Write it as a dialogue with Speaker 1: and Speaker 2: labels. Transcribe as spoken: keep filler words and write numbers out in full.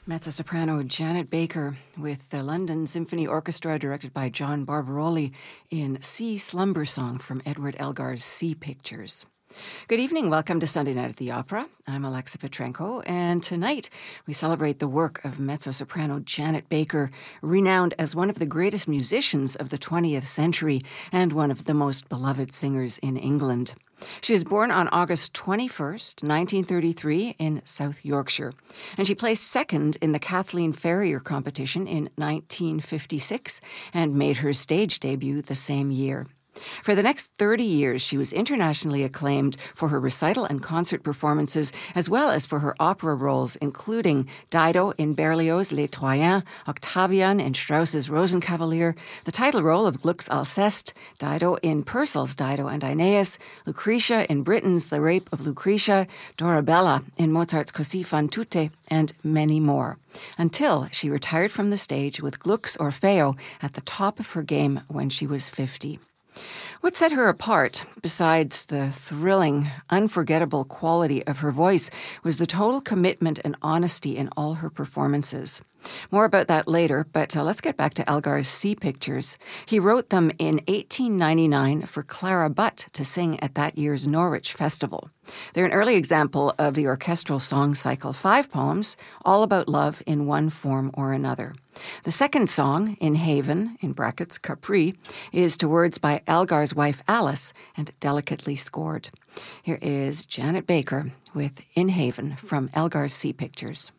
Speaker 1: Mezzo-soprano Janet Baker with the London Symphony Orchestra directed by John Barbaroli in Sea Slumber Song from Edward Elgar's Sea Pictures. Good evening. Welcome to Sunday Night at the Opera. I'm Alexa Petrenko, and tonight we celebrate the work of mezzo-soprano Janet Baker, renowned as one of the greatest musicians of the twentieth century and one of the most beloved singers in England. She was born on August twenty-first, nineteen thirty-three in South Yorkshire, and she placed second in the Kathleen Ferrier competition in nineteen fifty-six and made her stage debut the same year. For the next thirty years, she was internationally acclaimed for her recital and concert performances, as well as for her opera roles, including Dido in Berlioz's Les Troyens, Octavian in Strauss's Rosenkavalier, the title role of Gluck's Alceste, Dido in Purcell's Dido and Aeneas, Lucretia in Britten's The Rape of Lucretia, Dorabella in Mozart's Così fan tutte, and many more, until she retired from the stage with Gluck's Orfeo at the top of her game when she was fifty. What set her apart, besides the thrilling, unforgettable quality of her voice, was the total commitment and honesty in all her performances. More about that later, but uh, let's get back to Elgar's Sea Pictures. He wrote them in eighteen ninety-nine for Clara Butt to sing at that year's Norwich Festival. They're an early example of the orchestral song cycle, five poems, all about love in one form or another. The second song, In Haven, in brackets Capri, is to words by Elgar's wife Alice and delicately scored. Here is Janet Baker with In Haven from Elgar's Sea Pictures.